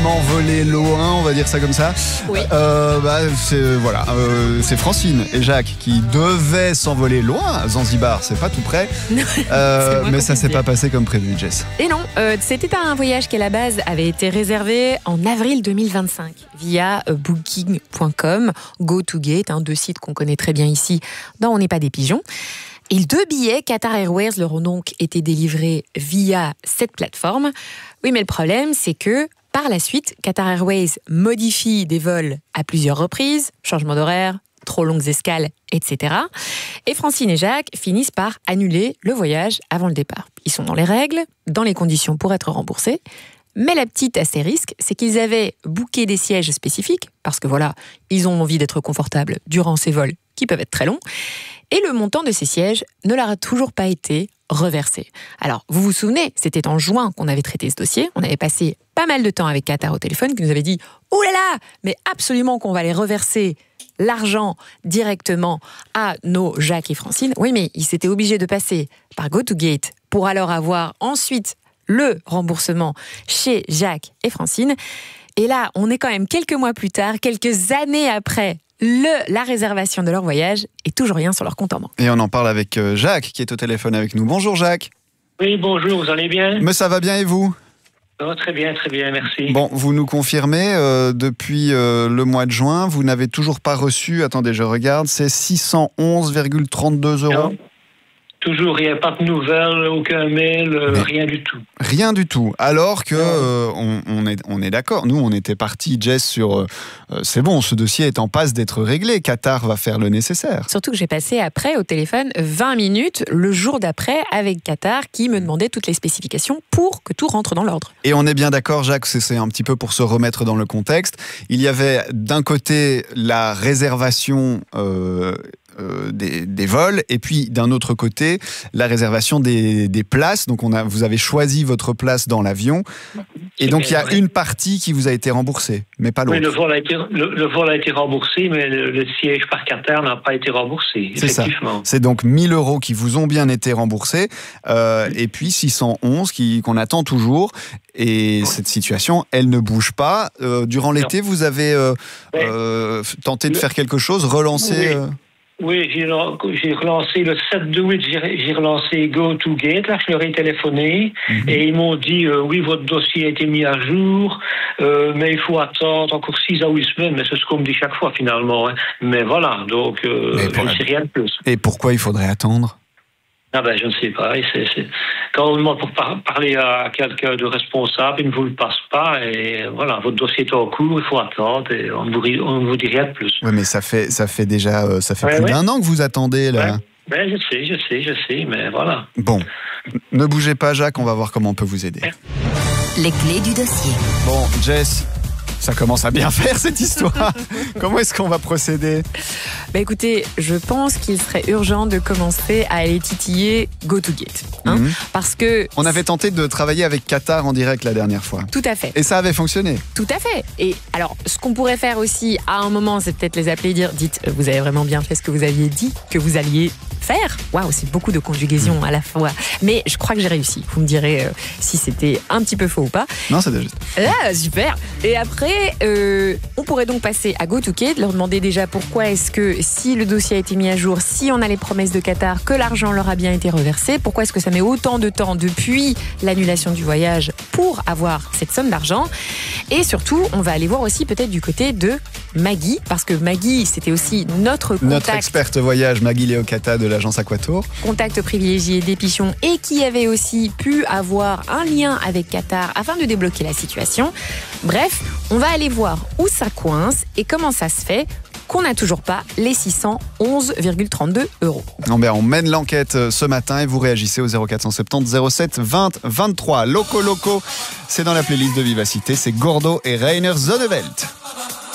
m'envoler loin, on va dire ça comme ça. Oui. C'est Francine et Jacques qui devaient s'envoler loin. Zanzibar, c'est pas tout près. Mais ça s'est pas passé comme prévu, Jess. Et non, c'était un voyage qui à la base avait été réservé en avril 2025 via booking.com, GoToGate, deux sites qu'on connaît très bien ici dans On n'est pas des pigeons. Et 2 billets Qatar Airways leur ont donc été délivrés via cette plateforme. Oui, mais le problème, c'est que par la suite, Qatar Airways modifie des vols à plusieurs reprises, changement d'horaire, trop longues escales, etc. Et Francine et Jacques finissent par annuler le voyage avant le départ. Ils sont dans les règles, dans les conditions pour être remboursés. Mais la petite astérisque, c'est qu'ils avaient booké des sièges spécifiques, parce que voilà, ils ont envie d'être confortables durant ces vols qui peuvent être très longs. Et le montant de ces sièges ne leur a toujours pas été reversé. Alors, vous vous souvenez, c'était en juin qu'on avait traité ce dossier. On avait passé pas mal de temps avec Qatar au téléphone, qui nous avait dit « Oh là là, mais absolument qu'on va les reverser l'argent directement à nos Jacques et Francine. » Oui, mais ils s'étaient obligés de passer par GoToGate pour alors avoir ensuite le remboursement chez Jacques et Francine. Et là, on est quand même quelques mois plus tard, quelques années après la réservation de leur voyage, et toujours rien sur leur compte en banque. Et on en parle avec Jacques qui est au téléphone avec nous. Bonjour Jacques. Oui, bonjour, vous allez bien ? Mais ça va bien et vous ? Très bien, merci. Bon, vous nous confirmez, depuis le mois de juin, vous n'avez toujours pas reçu, attendez, je regarde, c'est 611,32 €. Non. Toujours rien, pas de nouvelles, aucun mail, rien du tout. Rien du tout. Alors que on est d'accord. Nous, on était partis, Jess, sur c'est bon, ce dossier est en passe d'être réglé. Qatar va faire le nécessaire. Surtout que j'ai passé après au téléphone 20 minutes le jour d'après avec Qatar qui me demandait toutes les spécifications pour que tout rentre dans l'ordre. Et on est bien d'accord, Jacques, c'est un petit peu pour se remettre dans le contexte. Il y avait d'un côté la réservation des vols, et puis d'un autre côté la réservation des places. Donc vous avez choisi votre place dans l'avion, et donc il y a une partie qui vous a été remboursée, mais pas l'autre. Oui, le vol a été remboursé, mais le siège par Qatar n'a pas été remboursé. C'est effectivement. Ça. C'est donc 1 000 € qui vous ont bien été remboursés, et puis 611 qu'on attend toujours. Et cette situation, elle ne bouge pas. Durant l'été, vous avez tenté de faire quelque chose, relancer... Oui, j'ai relancé le 7/8, j'ai relancé GoToGate, là je leur ai téléphoné, et ils m'ont dit oui, votre dossier a été mis à jour, mais il faut attendre encore 6 à 8 semaines, mais c'est ce qu'on me dit chaque fois finalement. Hein. Mais voilà, donc je ne sais rien de plus. Et pourquoi il faudrait attendre ? Je ne sais pas. Quand on demande pour parler à quelqu'un de responsable, il ne vous le passe pas. Et voilà, votre dossier est en cours, il faut attendre. Et on ne vous dit rien de plus. Oui, mais ça fait déjà plus d'1 an que vous attendez là. Ouais. Je sais, mais voilà. Bon, ne bougez pas, Jacques, on va voir comment on peut vous aider. Les clés du dossier. Bon, Jess, ça commence à bien faire cette histoire. Comment est-ce qu'on va procéder ? Écoutez, je pense qu'il serait urgent de commencer à aller titiller GoToGate. Parce que... On avait tenté de travailler avec Qatar en direct la dernière fois. Tout à fait. Et ça avait fonctionné. Tout à fait. Et alors, ce qu'on pourrait faire aussi, à un moment, c'est peut-être les appeler et dire, dites, vous avez vraiment bien fait ce que vous aviez dit que vous alliez faire. Waouh, c'est beaucoup de conjugaison à la fois. Mais je crois que j'ai réussi. Vous me direz si c'était un petit peu faux ou pas. Non, c'était juste. Ah, super. Et après, on pourrait donc passer à GoToGate, leur demander déjà pourquoi est-ce que, si le dossier a été mis à jour, si on a les promesses de Qatar, que l'argent leur a bien été reversé, pourquoi est-ce que ça met autant de temps depuis l'annulation du voyage pour avoir cette somme d'argent. Et surtout, on va aller voir aussi peut-être du côté de Maggie, parce que Maggie, c'était aussi notre experte voyage, Maggie Leocata de l'agence Aquatour. Contact privilégié des pichons, et qui avait aussi pu avoir un lien avec Qatar afin de débloquer la situation. Bref, on va aller voir où ça coince et comment ça se fait qu'on n'a toujours pas les 611,32 €. On mène l'enquête ce matin et vous réagissez au 0470 07 20 23. Loco, c'est dans la playlist de Vivacité, c'est Gordo et Rainer Zonneveld.